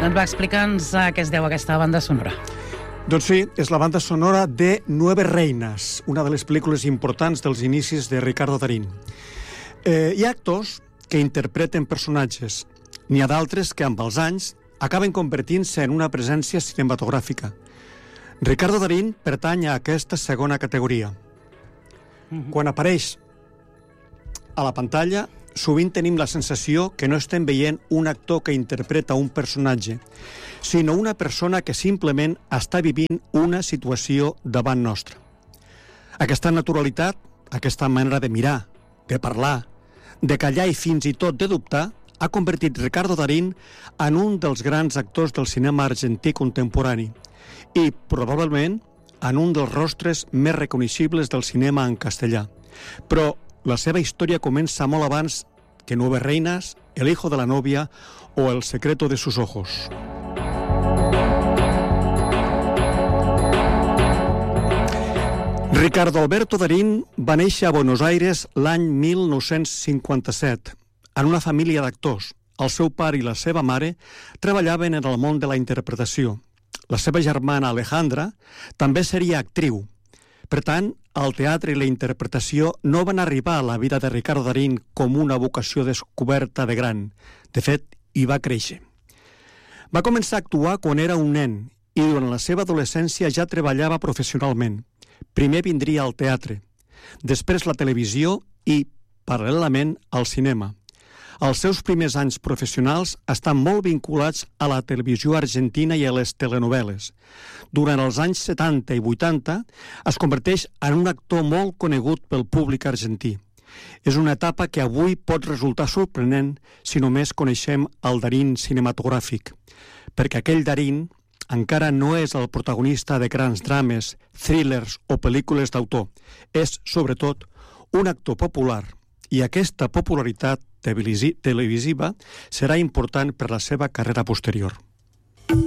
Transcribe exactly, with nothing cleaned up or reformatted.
Doncs va, explica'ns a què es deu aquesta banda sonora. Doncs sí, és la banda sonora de Nueve Reinas, una de les pel·lícules importants dels inicis de Ricardo Darín. Eh, hi ha actors que interpreten personatges. N'hi ha d'altres que, amb els anys, acaben convertint-se en una presència cinematogràfica. Ricardo Darín pertany a aquesta segona categoria. Mm-hmm. Quan apareix a la pantalla, sovint tenim la sensació que no estem veient un actor que interpreta un personatge, sinó una persona que simplement està vivint una situació davant nostra. Aquesta naturalitat, aquesta manera de mirar, de parlar, de callar i fins i tot de dubtar, ha convertit Ricardo Darín en un dels grans actors del cinema argentí contemporani i, probablement, en un dels rostres més reconeixibles del cinema en castellà. Però la seva història comença molt abans que Nueve Reinas, El hijo de la novia o El secreto de sus ojos. Ricardo Alberto Darín va néixer a Buenos Aires l'any mil nou-cents cinquanta-set, en una família d'actors. El seu pare i la seva mare treballaven en el món de la interpretació. La seva germana Alejandra també seria actriu. Per tant, el teatre i la interpretació no van arribar a la vida de Ricardo Darín com una vocació descoberta de gran. De fet, hi va créixer. Va començar a actuar quan era un nen i durant la seva adolescència ja treballava professionalment. Primer vindria al teatre, després la televisió i, paral·lelament, al cinema. Els seus primers anys professionals estan molt vinculats a la televisió argentina i a les telenovel·les. Durant els anys setanta i vuitanta es converteix en un actor molt conegut pel públic argentí. És una etapa que avui pot resultar sorprenent si només coneixem el Darín cinematogràfic, perquè aquell Darín encara no és el protagonista de grans drames, thrillers o pel·lícules d'autor. És, sobretot, un actor popular i aquesta popularitat televisiva serà important per la seva carrera posterior.